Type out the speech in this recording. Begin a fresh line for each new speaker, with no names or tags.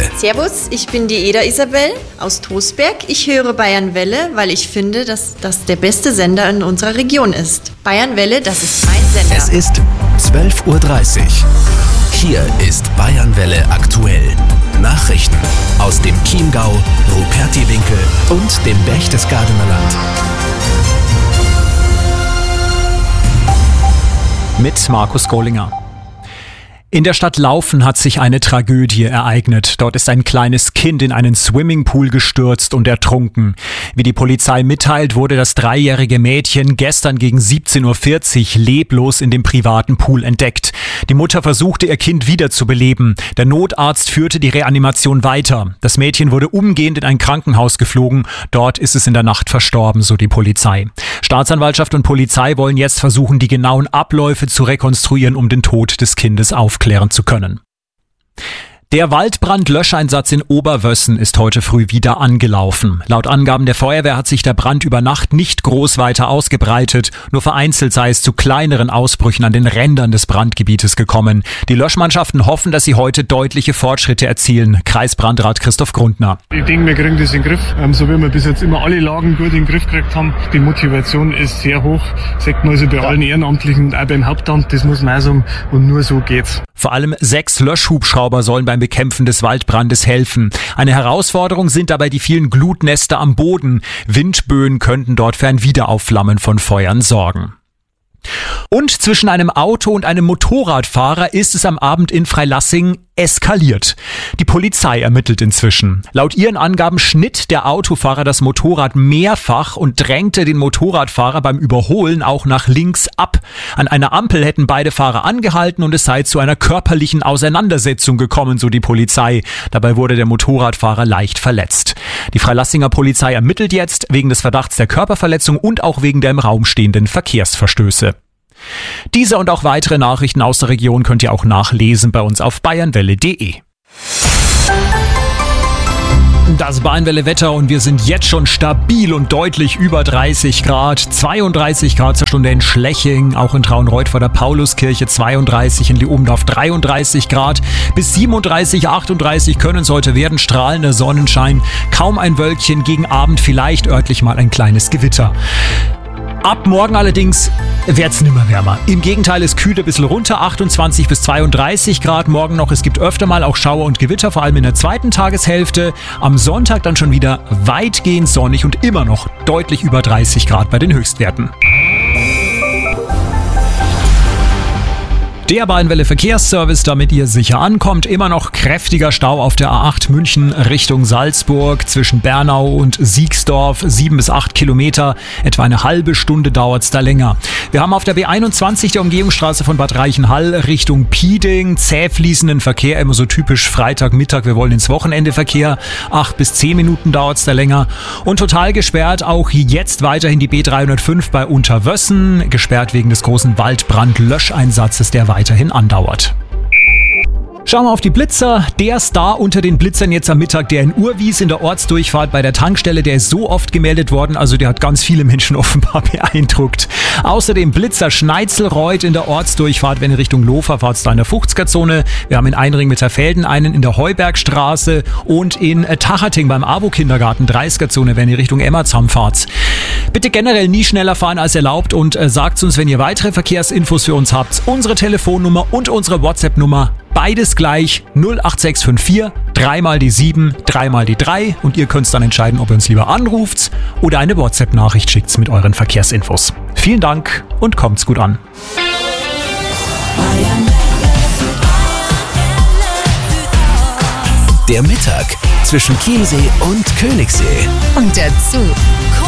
Servus, ich bin die Eda Isabel aus Trostberg. Ich höre Bayern Welle, weil ich finde, dass das der beste Sender in unserer Region ist. Bayern Welle, das ist mein Sender.
Es ist 12:30 Uhr. Hier ist Bayern Welle aktuell. Nachrichten aus dem Chiemgau, Rupertiwinkel und dem Berchtesgadener Land.
Mit Markus Gollinger. In der Stadt Laufen hat sich eine Tragödie ereignet. Dort ist ein kleines Kind in einen Swimmingpool gestürzt und ertrunken. Wie die Polizei mitteilt, wurde das 3-jährige Mädchen gestern gegen 17:40 Uhr leblos in dem privaten Pool entdeckt. Die Mutter versuchte, ihr Kind wiederzubeleben. Der Notarzt führte die Reanimation weiter. Das Mädchen wurde umgehend in ein Krankenhaus geflogen. Dort ist es in der Nacht verstorben, so die Polizei. Staatsanwaltschaft und Polizei wollen jetzt versuchen, die genauen Abläufe zu rekonstruieren, um den Tod des Kindes aufklären zu können. Der Waldbrandlöscheinsatz in Oberwössen ist heute früh wieder angelaufen. Laut Angaben der Feuerwehr hat sich der Brand über Nacht nicht groß weiter ausgebreitet. Nur vereinzelt sei es zu kleineren Ausbrüchen an den Rändern des Brandgebietes gekommen. Die Löschmannschaften hoffen, dass sie heute deutliche Fortschritte erzielen. Kreisbrandrat Christoph Grundner.
Ich denke, wir kriegen das in den Griff. So wie wir bis jetzt immer alle Lagen gut in den Griff gekriegt haben. Die Motivation ist sehr hoch. Sagt man also bei allen Ehrenamtlichen und auch beim Hauptamt. Das muss man auch sagen. Und nur so geht's.
Vor allem 6 Löschhubschrauber sollen beim Bekämpfen des Waldbrandes helfen. Eine Herausforderung sind dabei die vielen Glutnester am Boden. Windböen könnten dort für ein Wiederaufflammen von Feuern sorgen. Und zwischen einem Auto und einem Motorradfahrer ist es am Abend in Freilassing eskaliert. Die Polizei ermittelt inzwischen. Laut ihren Angaben schnitt der Autofahrer das Motorrad mehrfach und drängte den Motorradfahrer beim Überholen auch nach links ab. An einer Ampel hätten beide Fahrer angehalten und es sei zu einer körperlichen Auseinandersetzung gekommen, so die Polizei. Dabei wurde der Motorradfahrer leicht verletzt. Die Freilassinger Polizei ermittelt jetzt wegen des Verdachts der Körperverletzung und auch wegen der im Raum stehenden Verkehrsverstöße. Diese und auch weitere Nachrichten aus der Region könnt ihr auch nachlesen bei uns auf bayernwelle.de. Das Bayernwelle-Wetter und wir sind jetzt schon stabil und deutlich über 30 Grad. 32 Grad zur Stunde in Schleching, auch in Traunreut vor der Pauluskirche 32, in Leobendorf 33 Grad. Bis 37, 38 können es heute werden, strahlender Sonnenschein, kaum ein Wölkchen, gegen Abend vielleicht örtlich mal ein kleines Gewitter. Ab morgen allerdings wird's nimmer wärmer. Im Gegenteil, es kühlt ein bisschen runter, 28 bis 32 Grad morgen noch. Es gibt öfter mal auch Schauer und Gewitter, vor allem in der zweiten Tageshälfte. Am Sonntag dann schon wieder weitgehend sonnig und immer noch deutlich über 30 Grad bei den Höchstwerten. Der Bayernwelle Verkehrsservice, damit ihr sicher ankommt. Immer noch kräftiger Stau auf der A8 München Richtung Salzburg zwischen Bernau und Siegsdorf. 7 bis 8 Kilometer. Etwa eine halbe Stunde dauert es da länger. Wir haben auf der B21 der Umgehungsstraße von Bad Reichenhall Richtung Pieding zäh fließenden Verkehr. Immer so typisch Freitagmittag. Wir wollen ins Wochenende Verkehr. 8 bis 10 Minuten dauert es da länger. Und total gesperrt auch jetzt weiterhin die B305 bei Unterwössen. Gesperrt wegen des großen Waldbrandlöscheinsatzes, der weiterhin andauert. Schauen wir auf die Blitzer. Der Star unter den Blitzern jetzt am Mittag, der in Urwies in der Ortsdurchfahrt bei der Tankstelle, der ist so oft gemeldet worden, also der hat ganz viele Menschen offenbar beeindruckt. Außerdem Blitzer Schneitzelreuth in der Ortsdurchfahrt, wenn ihr Richtung Lofer fahrt, da in der 50er-Zone. Wir haben in Einring mit Felden einen in der Heubergstraße und in Tachating beim AWO-Kindergarten 30er-Zone, wenn ihr Richtung Emmerzam fahrt. Bitte generell nie schneller fahren als erlaubt und sagt uns, wenn ihr weitere Verkehrsinfos für uns habt. Unsere Telefonnummer und unsere WhatsApp-Nummer. Beides gleich 08654 3 mal die 7 3 mal die 3 und ihr könnt dann entscheiden, ob ihr uns lieber anruft oder eine WhatsApp-Nachricht schickt mit euren Verkehrsinfos. Vielen Dank und kommt's gut an.
Der Mittag zwischen Chiemsee und Königssee.
Und dazu